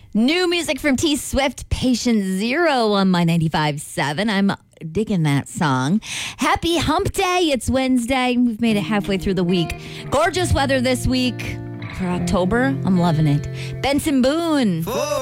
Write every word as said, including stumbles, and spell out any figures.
New music from T Swift, Patient Zero on my ninety-five point seven. I'm digging that song. Happy Hump Day. It's Wednesday. We've made it halfway through the week. Gorgeous weather this week for October. I'm loving it. Benson Boone.